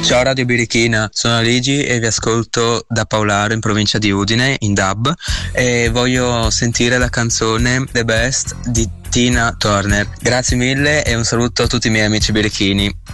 Ciao Radio Birichina, sono Luigi e vi ascolto da Paolaro in provincia di Udine in DAB e voglio sentire la canzone The Best di Tina Turner. Grazie mille e un saluto a tutti i miei amici birichini.